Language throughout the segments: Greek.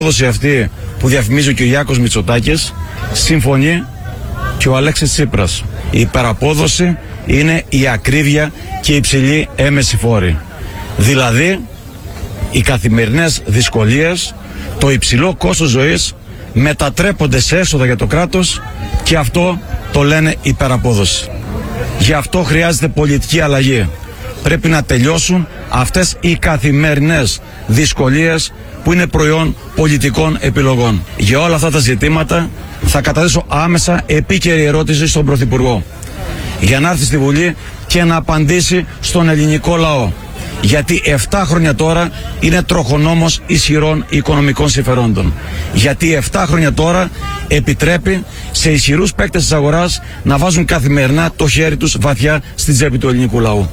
Η αυτή που διαφημίζει ο Κυριάκος Μητσοτάκης συμφωνεί και ο Αλέξης Τσίπρας. Η υπεραπόδοση είναι η ακρίβεια και η υψηλή έμεση φόρη. Δηλαδή, οι καθημερινές δυσκολίες, το υψηλό κόστος ζωής μετατρέπονται σε έσοδα για το κράτος και αυτό το λένε υπεραπόδοση. Γι' αυτό χρειάζεται πολιτική αλλαγή. Πρέπει να τελειώσουν αυτές οι καθημερινές δυσκολίες που είναι προϊόν πολιτικών επιλογών. Για όλα αυτά τα ζητήματα θα καταθέσω άμεσα επίκαιρη ερώτηση στον Πρωθυπουργό για να έρθει στη Βουλή και να απαντήσει στον ελληνικό λαό. Γιατί 7 χρόνια τώρα είναι τροχονόμος ισχυρών οικονομικών συμφερόντων. Γιατί 7 χρόνια τώρα επιτρέπει σε ισχυρούς παίκτες της αγοράς να βάζουν καθημερινά το χέρι τους βαθιά στην τσέπη του ελληνικού λαού.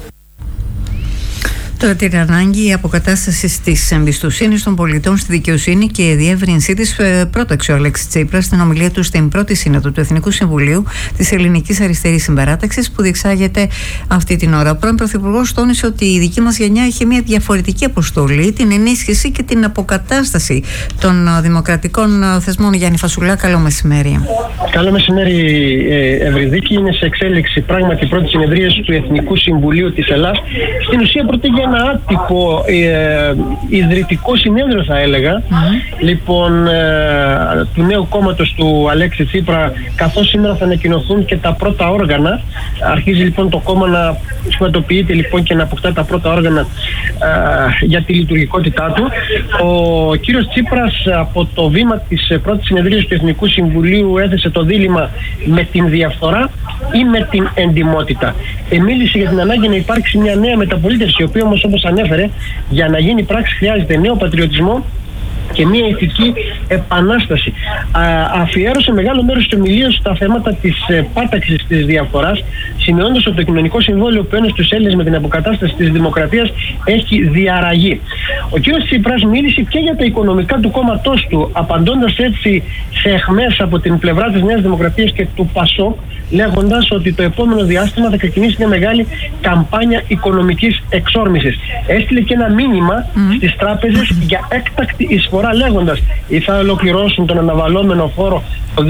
Τώρα την ανάγκη αποκατάστασης της εμπιστοσύνης των πολιτών στη δικαιοσύνη και η διεύρυνσή της πρόταξε ο Αλέξης Τσίπρας στην ομιλία του στην πρώτη σύνοδο του Εθνικού Συμβουλίου της Ελληνικής Αριστερής Συμπαράταξης που διεξάγεται αυτή την ώρα. Ο πρώην Πρωθυπουργός τόνισε ότι η δική μας γενιά έχει μια διαφορετική αποστολή, την ενίσχυση και την αποκατάσταση των δημοκρατικών θεσμών. Γιάννη Φασουλά, καλό μεσημέρι. Καλό μεσημέρι, Ευρυδίκη. Είναι σε εξέλιξη πράγματι η πρώτη συνεδρίαση του Εθνικού Συμβουλίου της Ελλάδας. Στην ουσία πρόκειται για ένα άτυπο ιδρυτικό συνέδριο, θα έλεγα, λοιπόν, του νέου κόμματος του Αλέξη Τσίπρα, καθώς σήμερα θα ανακοινωθούν και τα πρώτα όργανα. Αρχίζει λοιπόν το κόμμα να σχηματοποιείται λοιπόν και να αποκτά τα πρώτα όργανα για τη λειτουργικότητά του. Ο κύριος Τσίπρας από το βήμα της πρώτης συνεδρίας του Εθνικού Συμβουλίου έθεσε το δίλημμα με την διαφθορά ή με την εντιμότητα. Μίλησε για την ανάγκη να υπάρξει μια νέα μεταπολίτευση, η οποία όμως, όπως ανέφερε, για να γίνει πράξη χρειάζεται νέο πατριωτισμό και μια ηθική επανάσταση. Αφιέρωσε μεγάλο μέρος της ομιλίας στα θέματα της πάταξης της διαφθοράς, σημειώνοντας ότι το κοινωνικό συμβόλαιο που ένωσε τους Έλληνες με την αποκατάσταση της δημοκρατίας έχει διαραγεί. Ο κ. Τσίπρας μίλησε και για τα οικονομικά του κόμματός του, απαντώντας έτσι σε αιχμές από την πλευρά της Νέας Δημοκρατίας και του ΠΑΣΟΚ, λέγοντας ότι το επόμενο διάστημα θα ξεκινήσει μια μεγάλη καμπάνια οικονομικής εξόρμησης. Έστειλε και ένα μήνυμα στις τράπεζες για έκτακτη εισφορά, λέγοντας ή θα ολοκληρώσουν τον αναβαλλόμενο φόρο το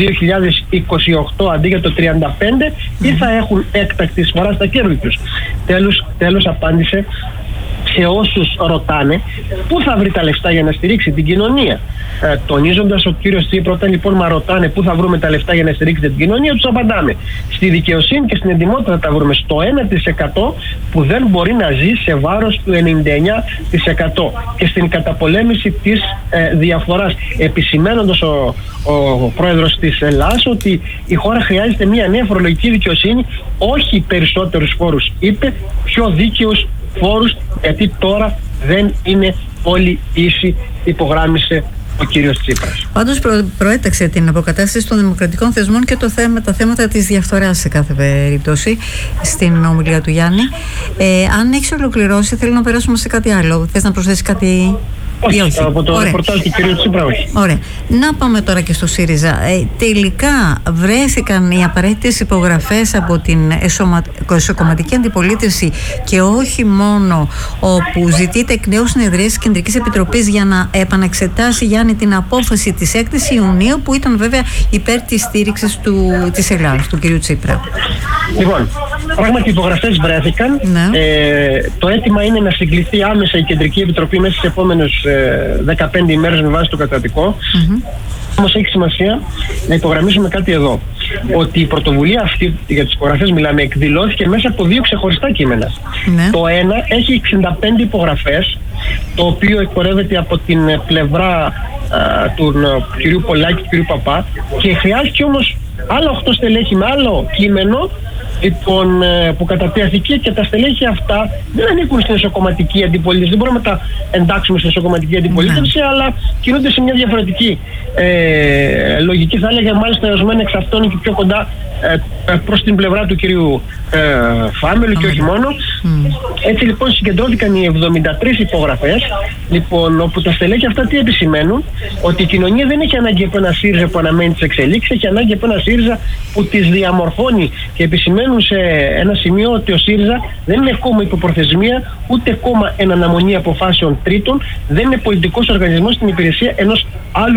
2028 αντί για το 35 ή θα έχουν έκτακτη εισφορά στα κέρδη τους. Τέλος απάντησε σε όσους ρωτάνε πού θα βρει τα λεφτά για να στηρίξει την κοινωνία. Τονίζοντας ο κύριος Τσίπρα, όταν λοιπόν μα ρωτάνε πού θα βρούμε τα λεφτά για να στηρίξετε την κοινωνία, τους απαντάμε: στη δικαιοσύνη και στην εντιμότητα θα τα βρούμε, στο 1% που δεν μπορεί να ζει σε βάρος του 99% και στην καταπολέμηση της διαφθοράς. Επισημαίνοντας ο πρόεδρος της Ελλάδας ότι η χώρα χρειάζεται μια νέα φορολογική δικαιοσύνη, όχι περισσότερους φόρους, είπε, πιο δίκαιους φόρους, γιατί τώρα δεν είναι όλοι ίσοι, υπογράμμισε ο κύριος Τσίπρας. Πάντως προέταξε την αποκατάσταση των δημοκρατικών θεσμών και τα θέματα της διαφθοράς σε κάθε περίπτωση στην ομιλία του Γιάννη. Αν έχεις ολοκληρώσει, θέλω να περάσουμε σε κάτι άλλο. Θες να προσθέσεις κάτι? Όχι, από το ρεπορτάζ του κ. Τσίπρα όχι. Ωραία. Να πάμε τώρα και στο ΣΥΡΙΖΑ. Τελικά βρέθηκαν οι απαραίτητες υπογραφές από την εσωκομματική αντιπολίτευση και όχι μόνο, όπου ζητείται εκ νέου συνεδρίες της Κεντρικής Επιτροπής για να επανεξετάσει, Γιάννη, την απόφαση της 6ης Ιουνίου, που ήταν βέβαια υπέρ της στήριξης της Ελλάδας, του κ. Τσίπρα. Λοιπόν, πράγματι οι υπογραφές βρέθηκαν. Ναι. Το αίτημα είναι να συγκληθεί άμεσα η Κεντρική Επιτροπή μέσα στις επόμενες 15 ημέρες με βάση το κατατικό. Όμως έχει σημασία να υπογραμμίσουμε κάτι εδώ, ότι η πρωτοβουλία αυτή, για τις υπογραφές μιλάμε, εκδηλώθηκε μέσα από 2 ξεχωριστά κείμενα. Το ένα έχει 65 υπογραφές, το οποίο εκπορεύεται από την πλευρά του κ. Πολάκη και του κ. Παπά, και χρειάζεται όμως άλλα 8 στελέχη με άλλο κείμενο, λοιπόν, που κατατέθηκε, και τα στελέχη αυτά δεν ανήκουν στην εσωκομματική αντιπολίτευση. Δεν μπορούμε να τα εντάξουμε στην εσωκομματική αντιπολίτευση, αλλά κινούνται σε μια διαφορετική λογική, θα έλεγα μάλιστα ορισμένοι εξ αυτών και πιο κοντά προς την πλευρά του κυρίου Φάμελου και όχι μόνο. Έτσι λοιπόν συγκεντρώθηκαν οι 73 υπογραφές, λοιπόν, όπου τα στελέχη αυτά τι επισημαίνουν? Ότι η κοινωνία δεν έχει ανάγκη από ένα ΣΥΡΙΖΑ που αναμένει τις εξελίξεις, έχει ανάγκη από ένα ΣΥΡΙΖΑ που τις διαμορφώνει, και επισημαίνουν σε ένα σημείο ότι ο ΣΥΡΙΖΑ δεν είναι κόμμα υποπροθεσμία, ούτε κόμμα εν αναμονή αποφάσεων τρίτων, δεν είναι πολιτικός οργανισμός στην υπηρεσία ενός άλλου